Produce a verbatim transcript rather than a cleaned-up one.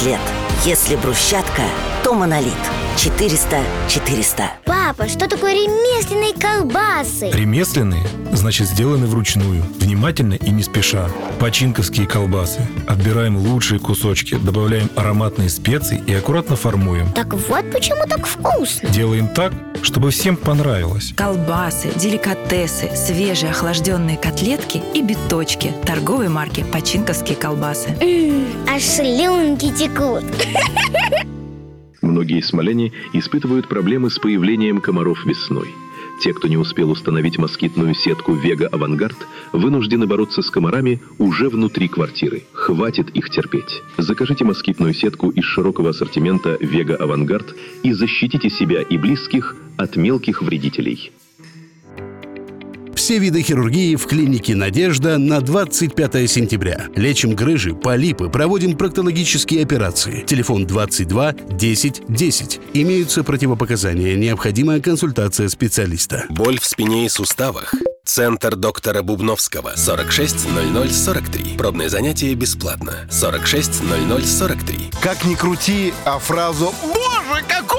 лет. Если брусчатка, то Монолит. четыреста четыреста. Папа, что такое ремесленные колбасы? Ремесленные, значит, сделаны вручную, внимательно и не спеша. Починковские колбасы. Отбираем лучшие кусочки, добавляем ароматные специи и аккуратно формуем. Так вот почему так вкусно. Делаем так, чтобы всем понравилось. Колбасы, деликатесы, свежие охлажденные котлетки и биточки торговой марки «Починковские колбасы». М-м, аж слюнки текут. Многие смоляне испытывают проблемы с появлением комаров весной. Те, кто не успел установить москитную сетку «Вега Авангард», вынуждены бороться с комарами уже внутри квартиры. Хватит их терпеть. Закажите москитную сетку из широкого ассортимента «Вега Авангард» и защитите себя и близких от мелких вредителей. Все виды хирургии в клинике «Надежда» на двадцать пятое сентября. Лечим грыжи, полипы, проводим проктологические операции. Телефон двадцать два десять десять. Имеются противопоказания. Необходимая консультация специалиста. Боль в спине и суставах? Центр доктора Бубновского. сорок шесть ноль ноль сорок три. Пробное занятие бесплатно. сорок шесть ноль ноль сорок три. Как ни крути, а фразу «Боже, какой